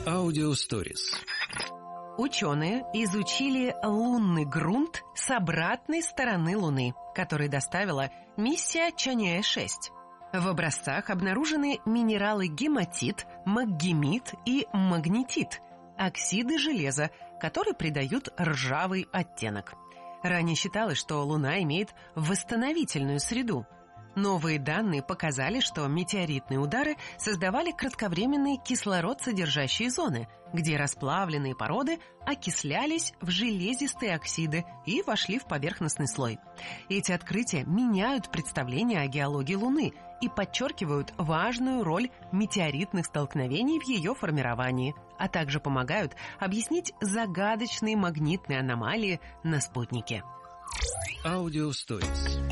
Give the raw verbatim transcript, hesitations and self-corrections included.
Аудиосторис. Ученые изучили лунный грунт с обратной стороны Луны, который доставила миссия Чаньэ шесть. В образцах обнаружены минералы гематит, маггемит и магнетит, оксиды железа, которые придают ржавый оттенок. Ранее считалось, что Луна имеет восстановительную среду. Новые данные показали, что метеоритные удары создавали кратковременные кислород-содержащие зоны, где расплавленные породы окислялись в железистые оксиды и вошли в поверхностный слой. Эти открытия меняют представление о геологии Луны и подчеркивают важную роль метеоритных столкновений в ее формировании, а также помогают объяснить загадочные магнитные аномалии на спутнике. Аудиосторис.